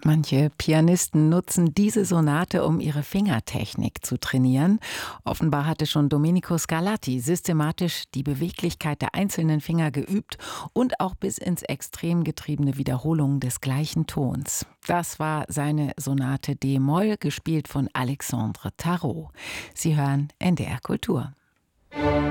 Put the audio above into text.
Manche Pianisten nutzen diese Sonate, um ihre Fingertechnik zu trainieren. Offenbar hatte schon Domenico Scarlatti systematisch die Beweglichkeit der einzelnen Finger geübt und auch bis ins Extrem getriebene Wiederholungen des gleichen Tons. Das war seine Sonate D-Moll, gespielt von Alexandre Tarot. Sie hören NDR Kultur.